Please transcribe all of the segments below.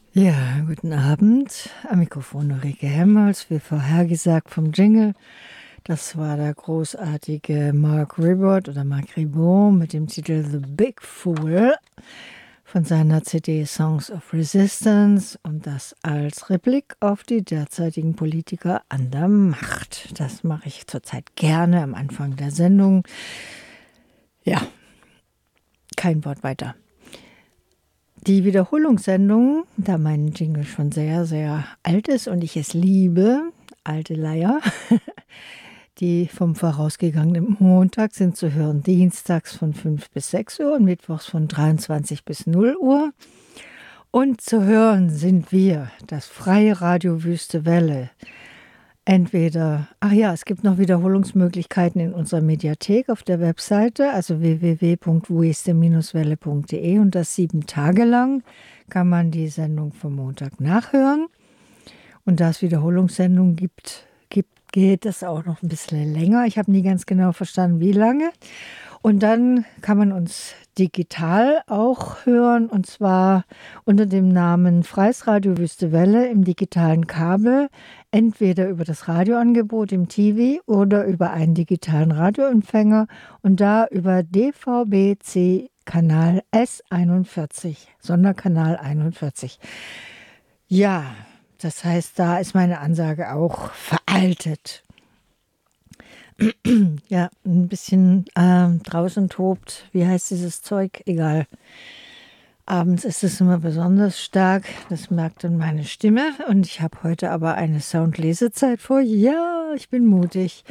Ja, guten Abend. Am Mikrofon Ulrike Helmholtz, wie vorhergesagt vom Jingle. Das war der großartige Mark Ribot oder Mark Ribot mit dem Titel The Big Fool von seiner CD Songs of Resistance und das als Replik auf die derzeitigen Politiker an der Macht. Das mache ich zurzeit gerne am Anfang der Sendung. Ja, kein Wort weiter. Die Wiederholungssendung, da mein Jingle schon sehr, sehr alt ist und ich es liebe, alte Leier, die vom vorausgegangenen Montag sind zu hören dienstags von 5 bis 6 Uhr und mittwochs von 23 bis 0 Uhr. Und zu hören sind wir, das freie Radio Wüste Welle. Entweder, es gibt noch Wiederholungsmöglichkeiten in unserer Mediathek auf der Webseite, also www.wueste-welle.de, und das 7 Tage lang kann man die Sendung vom Montag nachhören. Und da es Wiederholungssendungen gibt, geht das auch noch ein bisschen länger. Ich habe nie ganz genau verstanden, wie lange. Und dann kann man uns digital auch hören, und zwar unter dem Namen Freies Radio Wüste Welle im digitalen Kabel, entweder über das Radioangebot im TV oder über einen digitalen Radioempfänger und da über DVB-C Kanal S41, Sonderkanal 41. Ja, das heißt, da ist meine Ansage auch veraltet. Ja, ein bisschen draußen tobt. Wie heißt dieses Zeug? Egal. Abends ist es immer besonders stark. Das merkt dann meine Stimme. Und ich habe heute aber eine Soundlesezeit vor. Ja, ich bin mutig.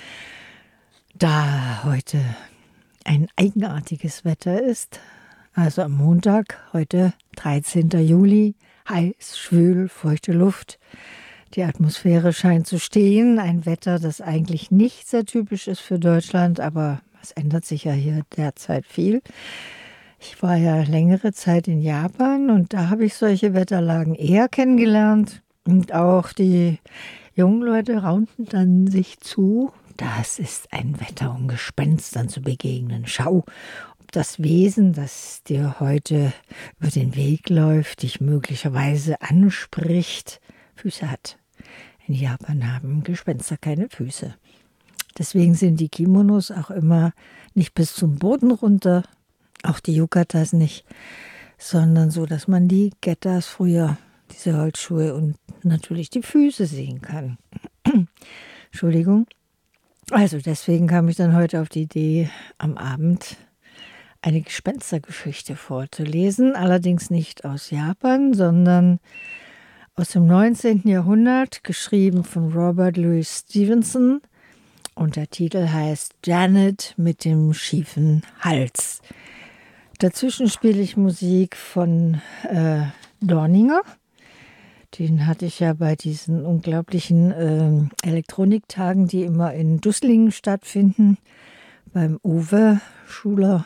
Da heute ein eigenartiges Wetter ist. Also am Montag, heute 13. Juli. Heiß, schwül, feuchte Luft. Die Atmosphäre scheint zu stehen, ein Wetter, das eigentlich nicht sehr typisch ist für Deutschland, aber es ändert sich ja hier derzeit viel. Ich war ja längere Zeit in Japan und da habe ich solche Wetterlagen eher kennengelernt. Und auch die jungen Leute raunten dann sich zu, das ist ein Wetter, um Gespenstern zu begegnen. Schau, ob das Wesen, das dir heute über den Weg läuft, dich möglicherweise anspricht, Füße hat. In Japan haben Gespenster keine Füße. Deswegen sind die Kimonos auch immer nicht bis zum Boden runter, auch die Yukatas nicht, sondern so, dass man die Gettas früher, diese Holzschuhe und natürlich die Füße sehen kann. Entschuldigung. Also deswegen kam ich dann heute auf die Idee, am Abend eine Gespenstergeschichte vorzulesen, allerdings nicht aus Japan, sondern aus dem 19. Jahrhundert, geschrieben von Robert Louis Stevenson, und der Titel heißt Janet mit dem schiefen Hals. Dazwischen spiele ich Musik von Dorninger. Den hatte ich ja bei diesen unglaublichen Elektroniktagen, die immer in Dusslingen stattfinden, beim Uwe Schuler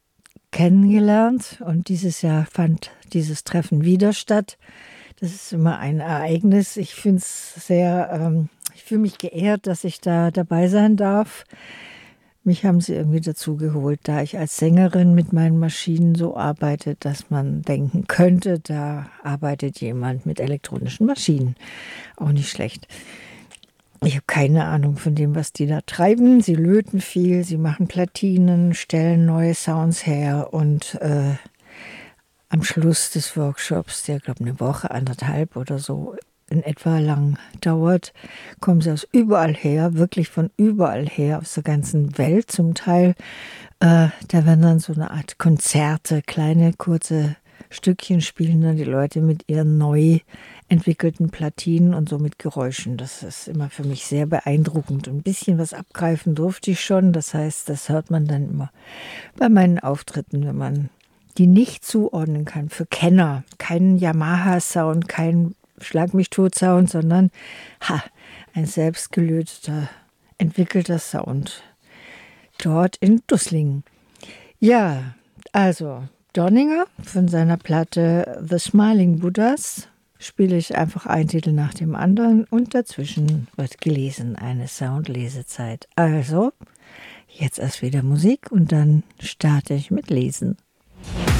kennengelernt. Und dieses Jahr fand dieses Treffen wieder statt. Das ist immer ein Ereignis. Ich finde es sehr, ich fühle mich geehrt, dass ich da dabei sein darf. Mich haben sie irgendwie dazu geholt, da ich als Sängerin mit meinen Maschinen so arbeite, dass man denken könnte, da arbeitet jemand mit elektronischen Maschinen. Auch nicht schlecht. Ich habe keine Ahnung von dem, was die da treiben. Sie löten viel, sie machen Platinen, stellen neue Sounds her und am Schluss des Workshops, der, glaube ich, eine Woche, 1,5 oder so in etwa lang dauert, kommen sie aus überall her, wirklich von überall her, aus der ganzen Welt zum Teil. Da werden dann so eine Art Konzerte, kleine, kurze Stückchen spielen dann die Leute mit ihren neu entwickelten Platinen und so mit Geräuschen. Das ist immer für mich sehr beeindruckend. Ein bisschen was abgreifen durfte ich schon. Das heißt, das hört man dann immer bei meinen Auftritten, wenn man die nicht zuordnen kann, für Kenner. Kein Yamaha-Sound, kein Schlag-mich-tot-Sound, sondern ein selbstgelöteter, entwickelter Sound. Dort in Dusslingen. Ja, also Dorninger von seiner Platte The Smiling Buddhas spiele ich einfach einen Titel nach dem anderen und dazwischen wird gelesen, eine Soundlesezeit. Also, jetzt erst wieder Musik und dann starte ich mit Lesen.